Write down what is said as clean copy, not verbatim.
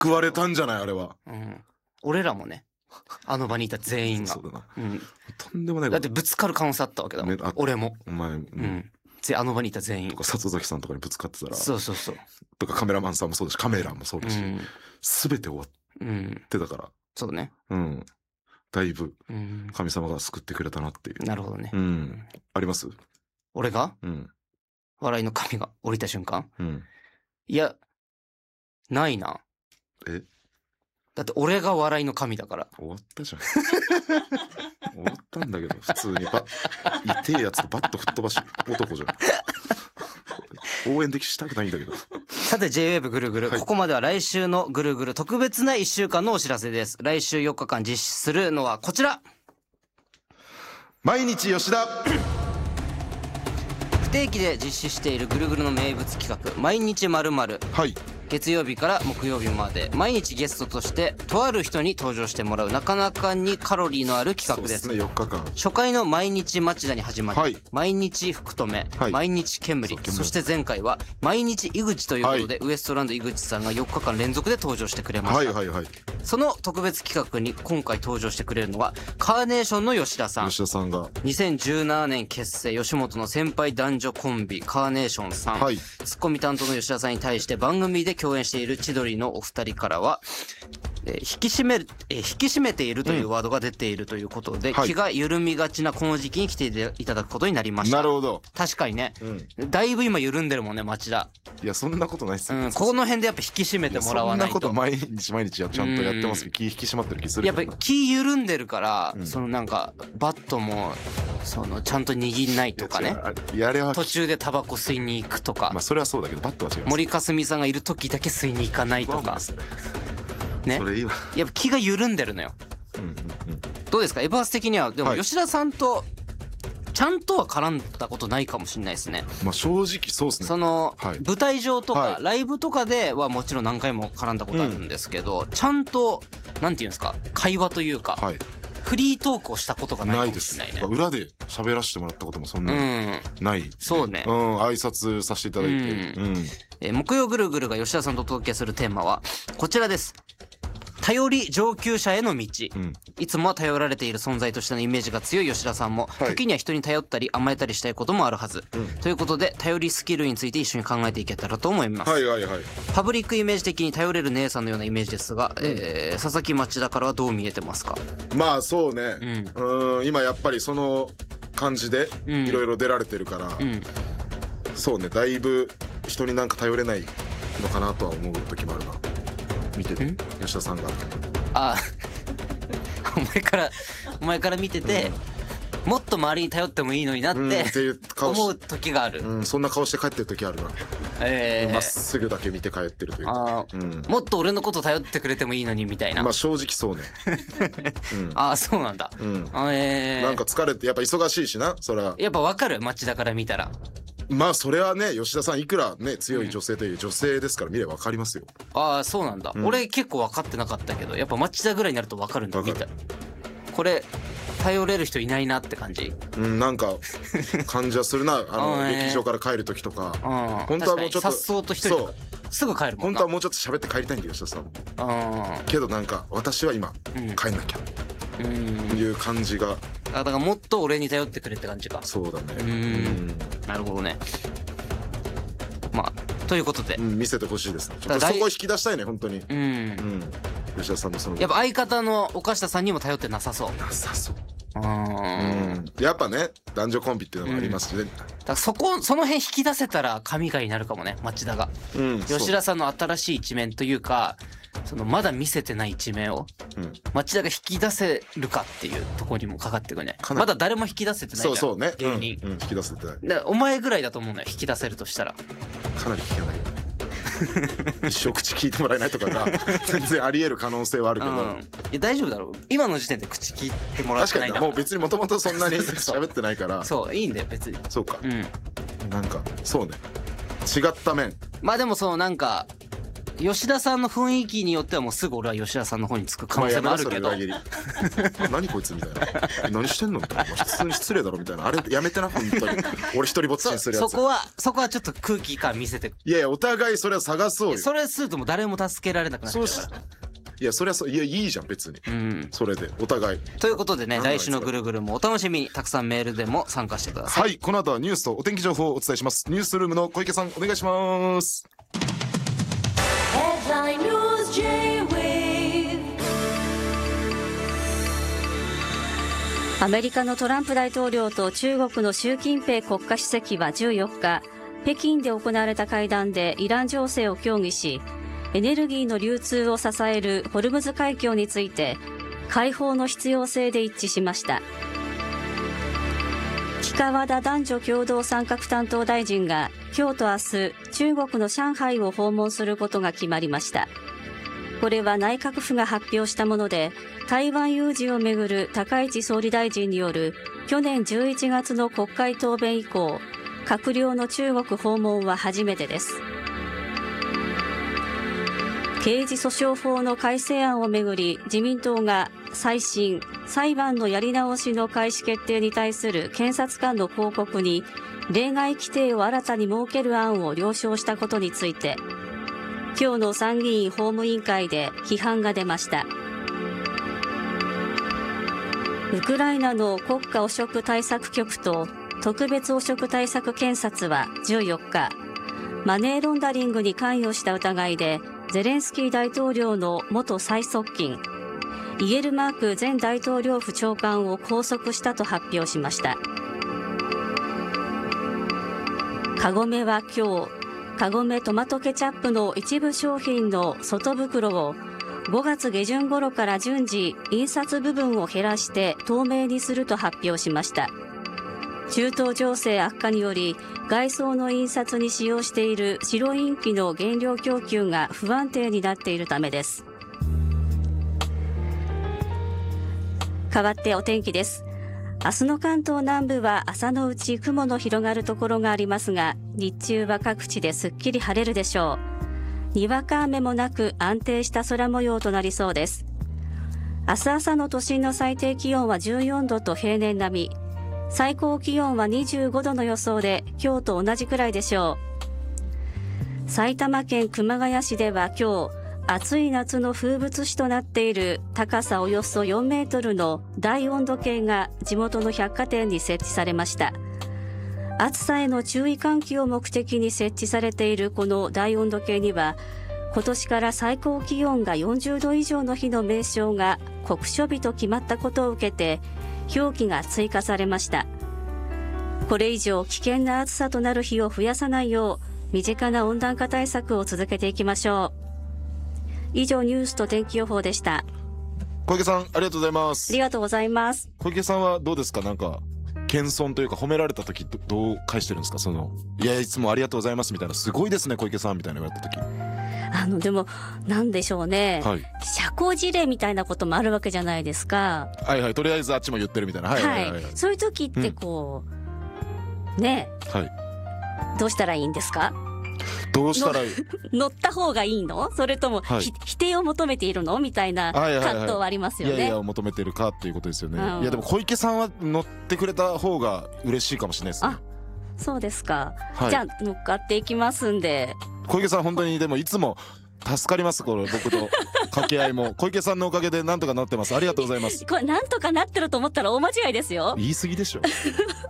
食われたんじゃないあれは。 俺らもね、あの場にいた全員が。 そうだな。とんでもない。 だってぶつかる可能性あったわけだもん。俺も。 お前、 あの場にいた全員。 里崎さんとかにぶつかってたら。 そうそうそう。 とかカメラマンさんもそうだし、カメラもそうだし、すべて終わってたから。 そうね。 だいぶ神様が救ってくれたなっていう。 なるほどね。 あります？ 俺が笑いの神が降りた瞬間？いや、ないな。だって俺が笑いの神だから。 終わったじゃん。終わったんだけど、普通に痛えやつとバッと吹っ飛ばし男じゃん。応援できしたくないんだけど。 さて J-WAVE ぐるぐる、ここまでは来週のぐるぐる特別な1週間のお知らせです。来週4日間実施するのはこちら。 毎日吉田。 不定期で実施しているぐるぐるの名物企画、毎日〇〇。月曜日から木曜日まで毎日ゲストとしてとある人に登場してもらうなかなかにカロリーのある企画です。 そうですね、4日間。 初回の毎日町田に始まり、毎日福留、毎日煙、そして前回は毎日井口ということで、ウエストランド井口さんが4日間連続で登場してくれました。その特別企画に今回登場してくれるのはカーネーションの吉田さん。 吉田さんが 2017年結成、吉本の先輩男女コンビカーネーションさん。ツッコミ担当の吉田さんに対して番組で共演している千鳥のお二人からは、引き締めているというワードが出ているということで、気が緩みがちなこの時期に来ていただくことになりました。 なるほど。 確かにね、だいぶ今緩んでるもんね、町田。 いや、そんなことないっすよ。 この辺でやっぱ引き締めてもらわないと。 そんなこと毎日ちゃんとやってますけど、気引き締まってる気する。 やっぱり気緩んでるから、そのなんかバットもそのちゃんと握んないとかね、途中でタバコ吸いに行くとか。 まあそれはそうだけど、バットは違う。 森かすみさんがいる時だけ吸いに行かないとかね。 それいいわ。 やっぱ気が緩んでるのよ。どうですかエバース的には。でも吉田さんとちゃんとは絡んだことないかもしれないですね。 まあ正直そうですね。 その舞台上とかライブとかではもちろん何回も絡んだことあるんですけど、ちゃんとなんていうんですか、会話というかフリートークをしたことがないかもしれないね。 裏で喋らせてもらったこともそんなにない。 そうね。 挨拶させていただいて。 木曜ぐるぐるが吉田さんとお届けするテーマはこちらです。頼り上級者への道。いつもは頼られている存在としてのイメージが強い吉田さんも、時には人に頼ったり甘えたりしたいこともあるはず、ということで頼りスキルについて一緒に考えていけたらと思います。パブリックイメージ的に頼れる姉さんのようなイメージですが、佐々木町田からはどう見えてますか？ まあそうね、今やっぱりその感じでいろいろ出られてるから、そうね、だいぶ人になんか頼れないのかなとは思う時もあるな。見てて吉田さんがお前から見てて、もっと周りに頼ってもいいのになって思う時がある。 そんな顔して帰ってる時あるな。まっすぐだけ見て帰ってるというか、 もっと俺のこと頼ってくれてもいいのにみたいな。 まあ正直そうね。 そうなんだ。 なんか疲れてやっぱ忙しいしな。それはやっぱ分かる、町田から見たら。 まあそれはね、吉田さんいくらね強い女性という女性ですから見れば分かりますよ。 そうなんだ。俺結構分かってなかったけど、やっぱ町田ぐらいになると分かるんだ。見たこれ頼れる人いないなって感じ。 なんか感じはするな。劇場から帰る時とか、本当はもうちょっと颯爽と一人ですぐ帰るもんな。 本当はもうちょっと喋って帰りたいんだよ吉田さん。けどなんか私は今帰んなきゃいう感じが。 だからもっと俺に頼ってくれって感じか。 そうだね。 なるほどね。まあということで見せてほしいですね。そこ引き出したいね本当に。吉田さんのそのやっぱ相方の岡下さんにも頼ってなさそう。 なさそう。やっぱね男女コンビっていうのもありますしね。 だからその辺引き出せたら神回になるかもね、町田が。吉田さんの新しい一面というか、そのまだ見せてない一面を町田が引き出せるかっていうところにもかかってくるね。まだ誰も引き出せてないから。 そうね、 芸人引き出せてない。 お前ぐらいだと思うのよ、引き出せるとしたら。 かなり引けない。一生口聞いてもらえないとかが全然あり得る可能性はあるけど、いや大丈夫だろう。今の時点で口聞いてもらってないんだから。 確かにもう別にもともとそんなに喋ってないから。 そういいんだよ別に。 そうか。なんかそうね、違った面。 まあでもそのなんか吉田さんの雰囲気によってはもうすぐ俺は吉田さんの方につく可能性もあるけど、 何こいつみたいな、何してんのみたいな、普通に失礼だろみたいな、あれやめてな本当に、俺一人ぼっちにするやつ。 そこはちょっと空気感見せて。 いやいや、お互いそれは探そうよ。 それするともう誰も助けられなくなっちゃうから。 いやそれはそう、いやいいじゃん別に、それでお互いということでね、来週のぐるぐるもお楽しみに。たくさんメールでも参加してください。 はい、この後はニュースとお天気情報をお伝えします。ニュースルームの小池さんお願いします。 アメリカのトランプ大統領と中国の習近平国家主席は14日、北京で行われた会談でイラン情勢を協議し、エネルギーの流通を支えるホルムズ海峡について開放の必要性で一致しました。木川田男女共同参画担当大臣が今日と明日、中国の上海を訪問することが決まりました。これは内閣府が発表したもので、台湾有事をめぐる高市総理大臣による去年11月の国会答弁以降、閣僚の中国訪問は初めてです。刑事訴訟法の改正案をめぐり、自民党が再審、裁判のやり直しの開始決定に対する検察官の抗告に例外規定を新たに設ける案を了承したことについて、今日の参議院法務委員会で批判が出ました。ウクライナの国家汚職対策局と特別汚職対策検察は14日、マネーロンダリングに関与した疑いでゼレンスキー大統領の元最側近イエルマーク前大統領府長官を拘束したと発表しました。カゴメは今日、カゴメトマトケチャップの一部商品の外袋を5月下旬頃から順次印刷部分を減らして透明にすると発表しました。中東情勢悪化により外装の印刷に使用している白インキの原料供給が不安定になっているためです。変わってお天気です。明日の関東南部は朝のうち雲の広がるところがありますが、日中は各地ですっきり晴れるでしょう。にわか雨もなく安定した空模様となりそうです。明日朝の都心の最低気温は14度と平年並み、最高気温は25度の予想で今日と同じくらいでしょう。埼玉県熊谷市では今日、暑い夏の風物詩となっている高さおよそ4メートルの大温度計が地元の百貨店に設置されました。暑さへの注意喚起を目的に設置されているこの大温度計には、今年から最高気温が40度以上の日の名称が酷暑日と決まったことを受けて、表記が追加されました。これ以上危険な暑さとなる日を増やさないよう、身近な温暖化対策を続けていきましょう。以上、ニュースと天気予報でした。 小池さんありがとうございます。 ありがとうございます。 小池さんはどうですか？なんか謙遜というか褒められた時どう返してるんですか？いやいつもありがとうございますみたいな、すごいですね小池さんみたいな言われた時。 でもなんでしょうね、 はい、 社交辞令みたいなこともあるわけじゃないですか。 はいはい、とりあえずあっちも言ってるみたいな、はいはいはいはい、 そういう時ってこう、ね、 はい、 どうしたらいいんですか？ どうしたらいい乗った方がいいの？それとも、否定を求めているの？みたいな葛藤はありますよね。 いやいや求めてるかっていうことですよね、いやでも小池さんは乗ってくれた方が嬉しいかもしれないですね。 あ、そうですか、 はい、 じゃあ乗っかっていきますんで。 小池さん本当にでもいつも助かります。これ僕と掛け合いも小池さんのおかげでなんとかなってます。ありがとうございます。 これなんとかなってると思ったら大間違いですよ。 言い過ぎでしょ